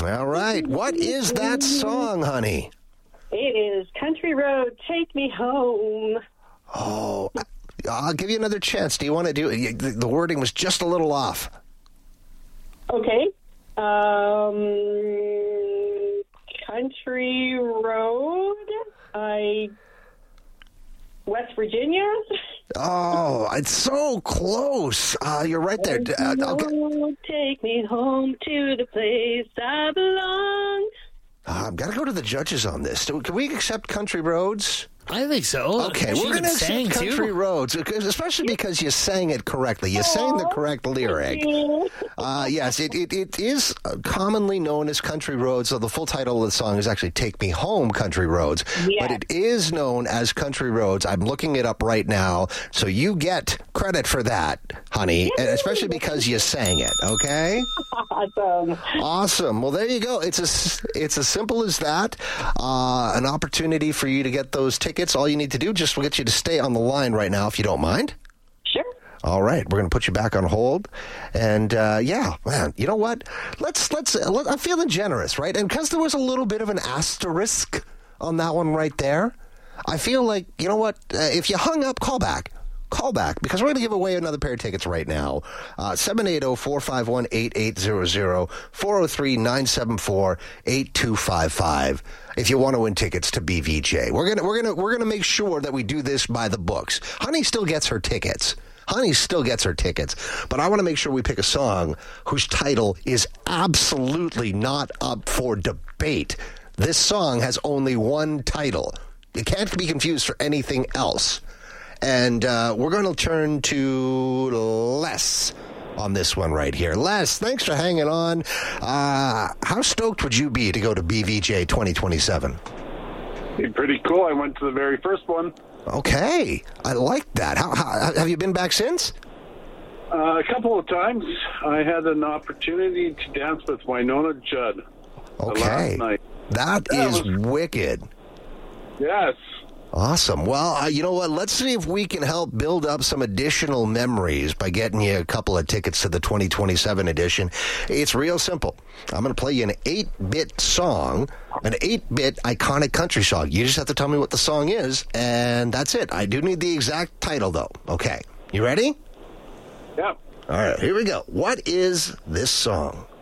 All right. What is that song, honey? It is Country Road, Take Me Home. Oh, I'll give you another chance. Do you want to do it? The wording was just a little off. Okay. Country Road, West Virginia. Oh, it's so close. You're right there. Take me home to the place I belong. I've got to go to the judges on this. Can we accept Country Roads? I think so. Okay, we're going to accept Country Roads, especially because you sang it correctly. You sang the correct lyric. Yes, it is commonly known as Country Roads, so the full title of the song is actually Take Me Home, Country Roads. Yes. But it is known as Country Roads. I'm looking it up right now, so you get credit for that, honey, and especially because you sang it, okay? Awesome. Well, there you go. It's as simple as that. An opportunity for you to get those tickets. All you need to do, we'll get you to stay on the line right now, if you don't mind. Sure. All right, we're going to put you back on hold, and man, you know what? Let's. I'm feeling generous, right? And because there was a little bit of an asterisk on that one right there, I feel like, you know what? If you hung up, call back. Call back, because we're going to give away another pair of tickets right now. 780-451-8800, 403-974-8255. If you want to win tickets to BVJ, we're gonna make sure that we do this by the books. Honey still gets her tickets. But I want to make sure we pick a song whose title is absolutely not up for debate. This song has only one title. It can't be confused for anything else. And we're going to turn to Les on this one right here. Les, thanks for hanging on. How stoked would you be to go to BVJ 2027? Be pretty cool. I went to the very first one. Okay. I like that. How have you been back since? A couple of times. I had an opportunity to dance with Winona Judd last night. That is wicked. Yes. Awesome. Well, you know what? Let's see if we can help build up some additional memories by getting you a couple of tickets to the 2027 edition. It's real simple. I'm going to play you an 8-bit song, an 8-bit iconic country song. You just have to tell me what the song is, and that's it. I do need the exact title, though. Okay. You ready? Yeah. All right. Here we go. What is this song?